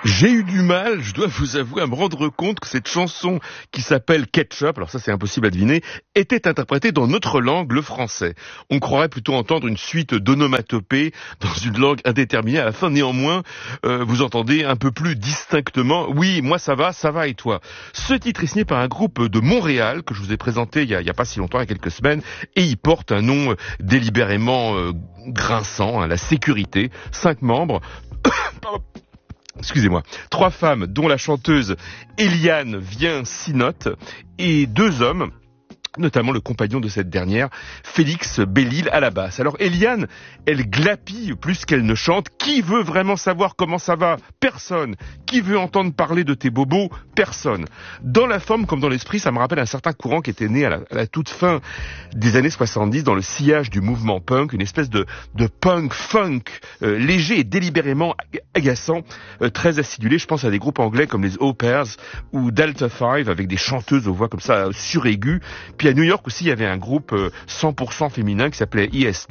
J'ai eu du mal, je dois vous avouer, à me rendre compte que cette chanson qui s'appelle Ketchup, alors ça c'est impossible à deviner, était interprétée dans notre langue, le français. On croirait plutôt entendre une suite d'onomatopées dans une langue indéterminée. À la fin, néanmoins, vous entendez un peu plus distinctement « Oui, moi ça va et toi ?» Ce titre est signé par un groupe de Montréal que je vous ai présenté il y a pas si longtemps, il y a quelques semaines, et il porte un nom délibérément grinçant, la sécurité. 5 membres... Excusez-moi. 3 femmes, dont la chanteuse Eliane Vien-Sinotte, et 2 hommes, notamment le compagnon de cette dernière, Félix Bellil à la basse. Alors Eliane, elle glapit plus qu'elle ne chante. Qui veut vraiment savoir comment ça va? Personne. Qui veut entendre parler de tes bobos? Personne. Dans la forme comme dans l'esprit, ça me rappelle un certain courant qui était né à la toute fin des années 70 dans le sillage du mouvement punk, une espèce de punk funk léger et délibérément agaçant, très acidulé. Je pense à des groupes anglais comme les Au Pairs ou Delta 5 avec des chanteuses aux voix comme ça suraiguës. Puis à New York aussi, il y avait un groupe 100% féminin qui s'appelait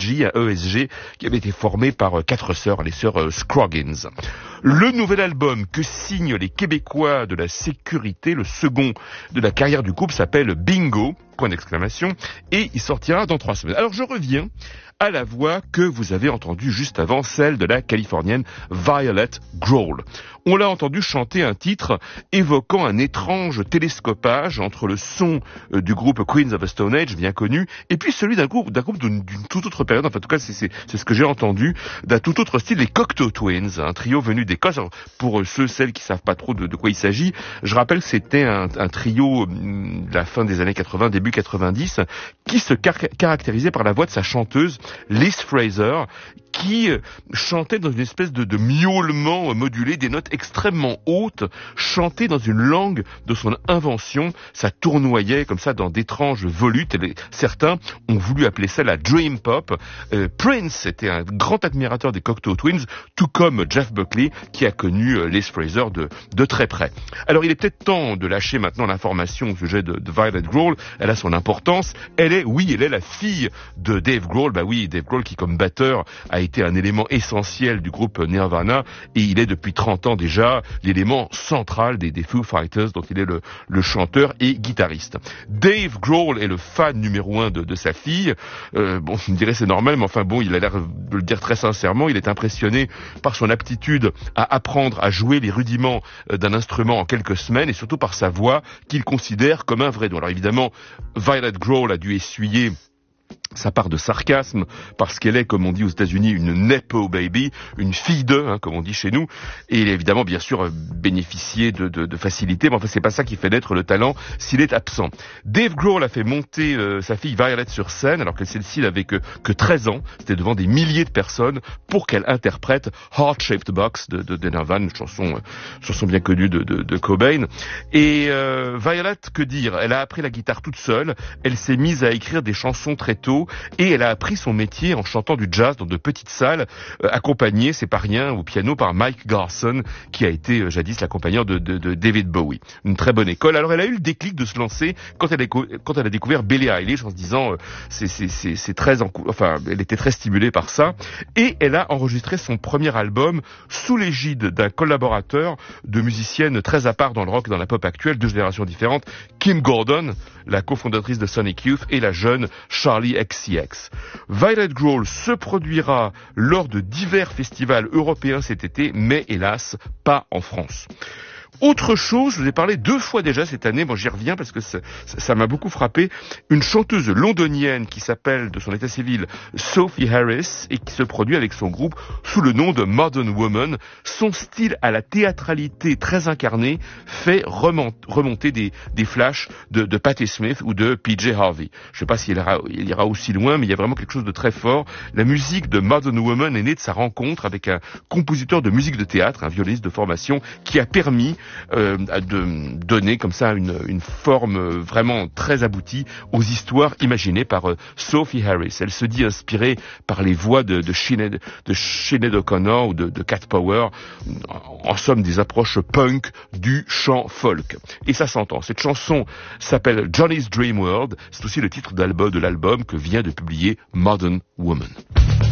ESG, qui avait été formé par 4 sœurs, les sœurs Scroggins. Le nouvel album que signent les Québécois de la sécurité, le second de la carrière du groupe, s'appelle Bingo, point d'exclamation, et il sortira dans 3 semaines. Alors je reviens à la voix que vous avez entendue juste avant, celle de la Californienne Violet Grohl. On l'a entendu chanter un titre évoquant un étrange télescopage entre le son du groupe Queens of the Stone Age, bien connu, et puis celui d'un groupe d'une toute autre période, enfin en tout cas c'est ce que j'ai entendu, d'un tout autre style, les Cocteau Twins, un trio venu d'Écosse. Alors, pour celles qui savent pas trop de quoi il s'agit, je rappelle que c'était un trio de la fin des années 80, début 90, qui se caractérisait par la voix de sa chanteuse Liz Fraser, qui chantait dans une espèce de miaulement modulé, des notes extrêmement hautes, chantées dans une langue de son invention. Ça tournoyait comme ça dans d'étranges volutes. Certains ont voulu appeler ça la dream pop. Prince était un grand admirateur des Cocteau Twins, tout comme Jeff Buckley, qui a connu Liz Fraser de très près. Alors il est peut-être temps de lâcher maintenant l'information au sujet de Violet Grohl. Elle a son importance. Elle est la fille de Dave Grohl. Bah oui, Dave Grohl qui, comme batteur, a été un élément essentiel du groupe Nirvana, et il est depuis 30 ans déjà l'élément central des Foo Fighters, dont il est le chanteur et guitariste. Dave Grohl est le fan numéro 1 de sa fille. Bon, je me dirais c'est normal, mais enfin bon, il a l'air de le dire très sincèrement. Il est impressionné par son aptitude à apprendre à jouer les rudiments d'un instrument en quelques semaines, et surtout par sa voix qu'il considère comme un vrai don. Alors évidemment, Violet Grohl a dû essuyer sa part de sarcasme, parce qu'elle est, comme on dit aux États-Unis, une nepo baby, une fille de, comme on dit chez nous, et il a évidemment, bien sûr, bénéficié de facilité, mais enfin, c'est pas ça qui fait naître le talent s'il est absent. Dave Grohl a fait monter sa fille Violet sur scène, alors que celle-ci n'avait que 13 ans, c'était devant des milliers de personnes, pour qu'elle interprète Heart Shaped Box de Nirvana, une chanson bien connue de Cobain. Et Violet, que dire, elle a appris la guitare toute seule, elle s'est mise à écrire des chansons très tôt, et elle a appris son métier en chantant du jazz dans de petites salles, accompagnée, c'est pas rien, au piano par Mike Garson, qui a été jadis l'accompagneur de David Bowie. Une très bonne école. Alors elle a eu le déclic de se lancer quand elle a découvert Billie Eilish, en se disant c'est très enfin elle était très stimulée par ça, et elle a enregistré son premier album sous l'égide d'un collaborateur de musiciennes très à part dans le rock et dans la pop actuelle, 2 générations différentes, Kim Gordon, la cofondatrice de Sonic Youth, et la jeune Charlie XCX. Violet Grohl se produira lors de divers festivals européens cet été, mais hélas, pas en France. Autre chose, je vous ai parlé 2 fois déjà cette année, bon j'y reviens parce que ça m'a beaucoup frappé, une chanteuse londonienne qui s'appelle de son état civil Sophie Harris et qui se produit avec son groupe sous le nom de Modern Woman. Son style à la théâtralité très incarnée fait remonter des flashs de Patti Smith ou de PJ Harvey. Je sais pas s'il ira aussi loin, mais il y a vraiment quelque chose de très fort. La musique de Modern Woman est née de sa rencontre avec un compositeur de musique de théâtre, un violoniste de formation, qui a permis de donner comme ça une forme vraiment très aboutie aux histoires imaginées par Sophie Harris. Elle se dit inspirée par les voix de Sinéad O'Connor ou de Cat Power, en somme des approches punk du chant folk. Et ça s'entend. Cette chanson s'appelle Johnny's Dream World. C'est aussi le titre de l'album que vient de publier Modern Woman.